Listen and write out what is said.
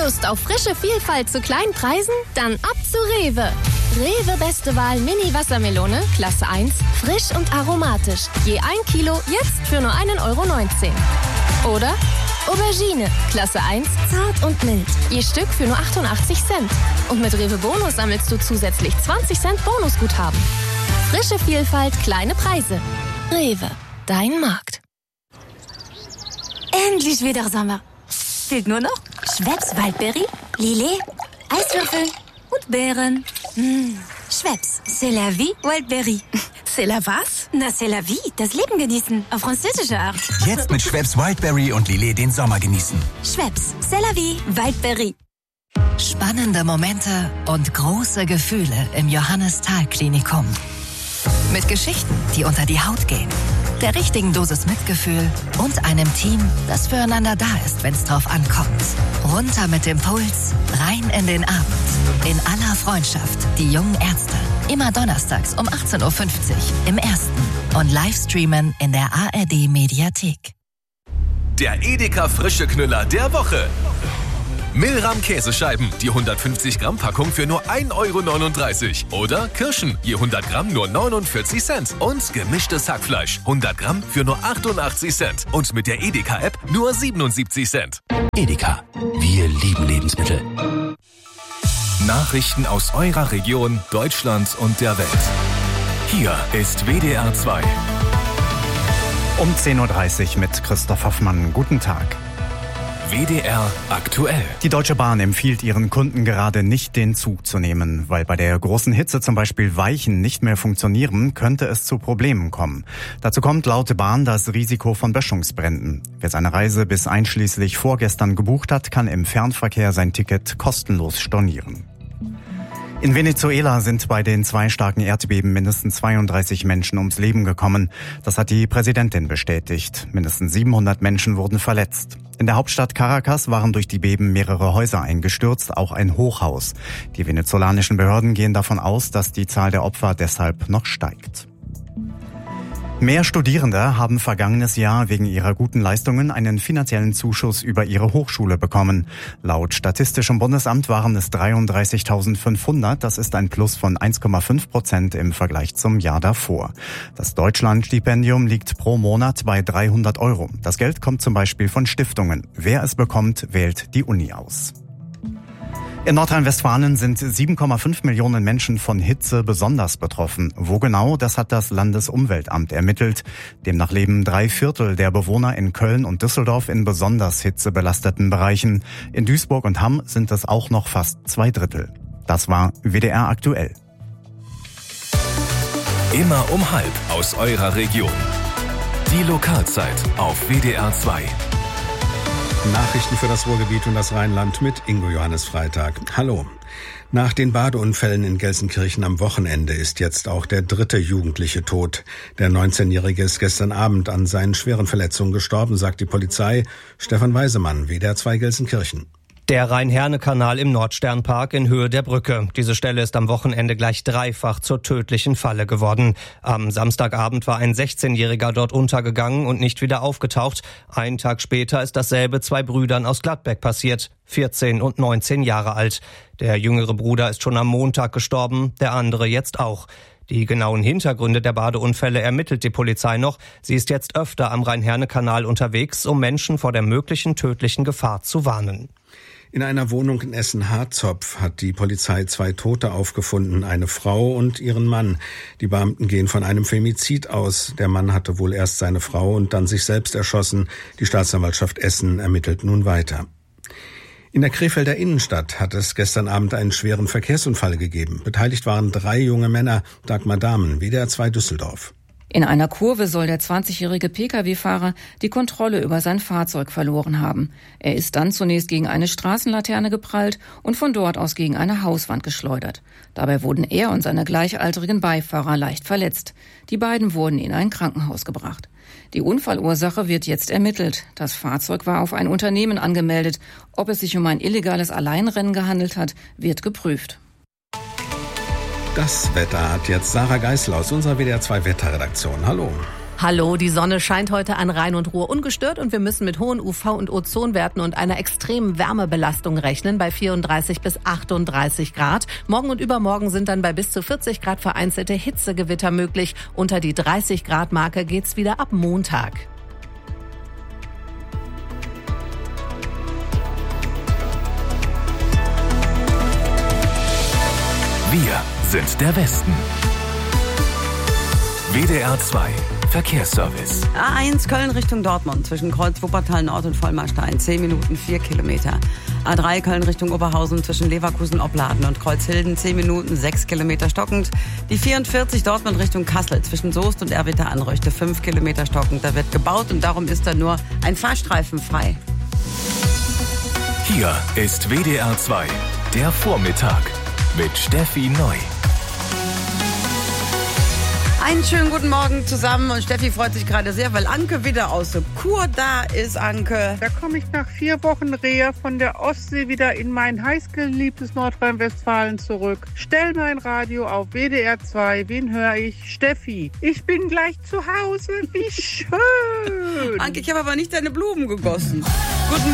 Lust auf frische Vielfalt zu kleinen Preisen? Dann ab zu Rewe. Rewe Beste Wahl Mini Wassermelone, Klasse 1, frisch und aromatisch. Je 1 Kilo, jetzt für nur 1,19 €. Oder Aubergine, Klasse 1, zart und mild. Je Stück für nur 88 Cent. Und mit Rewe Bonus sammelst du zusätzlich 20 Cent Bonusguthaben. Frische Vielfalt, kleine Preise. Rewe, dein Markt. Endlich wieder Sommer. Fehlt nur noch Schweppes Waldberry, Lillet, Eiswürfel und Beeren. Schweppes, c'est la vie, Waldberry. C'est la was? Na, c'est la vie, das Leben genießen, auf französische Art. Jetzt mit Schweppes Wildberry und Lillet den Sommer genießen. Schweppes, c'est la vie, Waldberry. Spannende Momente und große Gefühle im Johannes-Thal-Klinikum. Mit Geschichten, die unter die Haut gehen, der richtigen Dosis Mitgefühl und einem Team, das füreinander da ist, wenn es drauf ankommt. Runter mit dem Puls, rein in den Abend. In aller Freundschaft, die jungen Ärzte. Immer donnerstags um 18.50 Uhr im Ersten und Livestreamen in der ARD-Mediathek. Der Edeka Frische Knüller der Woche. Milram Käsescheiben, die 150 Gramm Packung für nur 1,39 € oder Kirschen, je 100 Gramm nur 49 Cent und gemischtes Hackfleisch, 100 Gramm für nur 88 Cent und mit der Edeka-App nur 77 Cent. Edeka, wir lieben Lebensmittel. Nachrichten aus eurer Region, Deutschland und der Welt. Hier ist WDR 2. Um 10.30 Uhr mit Christoph Hoffmann. Guten Tag. WDR aktuell. Die Deutsche Bahn empfiehlt ihren Kunden gerade nicht, den Zug zu nehmen. Weil bei der großen Hitze zum Beispiel Weichen nicht mehr funktionieren, könnte es zu Problemen kommen. Dazu kommt laut Bahn das Risiko von Böschungsbränden. Wer seine Reise bis einschließlich vorgestern gebucht hat, kann im Fernverkehr sein Ticket kostenlos stornieren. In Venezuela sind bei den 2 starken Erdbeben mindestens 32 Menschen ums Leben gekommen. Das hat die Präsidentin bestätigt. Mindestens 700 Menschen wurden verletzt. In der Hauptstadt Caracas waren durch die Beben mehrere Häuser eingestürzt, auch ein Hochhaus. Die venezolanischen Behörden gehen davon aus, dass die Zahl der Opfer deshalb noch steigt. Mehr Studierende haben vergangenes Jahr wegen ihrer guten Leistungen einen finanziellen Zuschuss über ihre Hochschule bekommen. Laut Statistischem Bundesamt waren es 33.500. Das ist ein Plus von 1,5% im Vergleich zum Jahr davor. Das Deutschlandstipendium liegt pro Monat bei 300 €. Das Geld kommt zum Beispiel von Stiftungen. Wer es bekommt, wählt die Uni aus. In Nordrhein-Westfalen sind 7,5 Millionen Menschen von Hitze besonders betroffen. Wo genau, das hat das Landesumweltamt ermittelt. Demnach leben 3/4 der Bewohner in Köln und Düsseldorf in besonders hitzebelasteten Bereichen. In Duisburg und Hamm sind es auch noch fast 2/3. Das war WDR aktuell. Immer um 12:30 aus eurer Region. Die Lokalzeit auf WDR 2. Nachrichten für das Ruhrgebiet und das Rheinland mit Ingo Johannes Freitag. Hallo. Nach den Badeunfällen in Gelsenkirchen am Wochenende ist jetzt auch der 3. Jugendliche tot. Der 19-Jährige ist gestern Abend an seinen schweren Verletzungen gestorben, sagt die Polizei. Stefan Weisemann, WDR 2 Gelsenkirchen. Der Rhein-Herne-Kanal im Nordsternpark in Höhe der Brücke. Diese Stelle ist am Wochenende gleich dreifach zur tödlichen Falle geworden. Am Samstagabend war ein 16-Jähriger dort untergegangen und nicht wieder aufgetaucht. Einen Tag später ist dasselbe 2 Brüdern aus Gladbeck passiert, 14 und 19 Jahre alt. Der jüngere Bruder ist schon am Montag gestorben, der andere jetzt auch. Die genauen Hintergründe der Badeunfälle ermittelt die Polizei noch. Sie ist jetzt öfter am Rhein-Herne-Kanal unterwegs, um Menschen vor der möglichen tödlichen Gefahr zu warnen. In einer Wohnung in Essen-Harzopf hat die Polizei 2 Tote aufgefunden, eine Frau und ihren Mann. Die Beamten gehen von einem Femizid aus. Der Mann hatte wohl erst seine Frau und dann sich selbst erschossen. Die Staatsanwaltschaft Essen ermittelt nun weiter. In der Krefelder Innenstadt hat es gestern Abend einen schweren Verkehrsunfall gegeben. Beteiligt waren 3 junge Männer, Dagmar Dahmen, WDR 2 Düsseldorf. In einer Kurve soll der 20-jährige Pkw-Fahrer die Kontrolle über sein Fahrzeug verloren haben. Er ist dann zunächst gegen eine Straßenlaterne geprallt und von dort aus gegen eine Hauswand geschleudert. Dabei wurden er und seine gleichaltrigen Beifahrer leicht verletzt. Die beiden wurden in ein Krankenhaus gebracht. Die Unfallursache wird jetzt ermittelt. Das Fahrzeug war auf ein Unternehmen angemeldet. Ob es sich um ein illegales Alleinrennen gehandelt hat, wird geprüft. Das Wetter hat jetzt Sarah Geißler aus unserer WDR 2 Wetterredaktion. Hallo. Hallo, die Sonne scheint heute an Rhein und Ruhr ungestört und wir müssen mit hohen UV- und Ozonwerten und einer extremen Wärmebelastung rechnen bei 34 bis 38 Grad. Morgen und übermorgen sind dann bei bis zu 40 Grad vereinzelte Hitzegewitter möglich. Unter die 30 Grad Marke geht's wieder ab Montag. Wir sind der Westen. WDR 2 Verkehrsservice. A1 Köln Richtung Dortmund zwischen Kreuz Wuppertal Nord und Vollmarstein 10 Minuten 4 Kilometer. A3 Köln Richtung Oberhausen zwischen Leverkusen Opladen und Kreuzhilden 10 Minuten 6 Kilometer stockend. Die 44 Dortmund Richtung Kassel zwischen Soest und Erwitter Anröchte 5 Kilometer stockend. Da wird gebaut und darum ist da nur ein Fahrstreifen frei. Hier ist WDR 2 der Vormittag mit Steffi Neu. Einen schönen guten Morgen zusammen und Steffi freut sich gerade sehr, weil Anke wieder aus der Kur da ist, Anke. Da komme ich nach 4 Wochen Reha von der Ostsee wieder in mein heißgeliebtes Nordrhein-Westfalen zurück. Stell mein Radio auf WDR 2. Wen höre ich? Steffi. Ich bin gleich zu Hause. Wie schön. Anke, ich habe aber nicht deine Blumen gegossen. Guten